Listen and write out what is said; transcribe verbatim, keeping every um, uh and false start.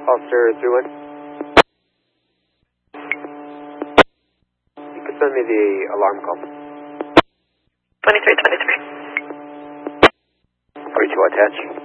Officer three one. You can send me the alarm call. twenty-three twenty-three. forty-two attach.